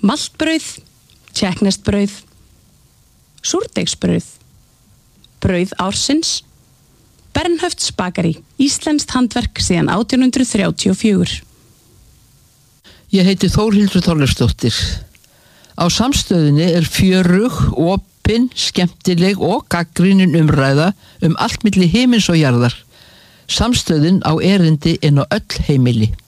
maltbrauð, tékkneskt súrdeigsbrauð, brauð ársins, Bernhöfts bakari, íslenskt handverk síðan 1834. Ég heiti Þórhildur Þorleifsdóttir. Á Samstöðinni fjörug, opin, skemmtileg og gagnrýnin umræða allt milli himins og jarðar. Samstöðin á erindi inn á öll heimili.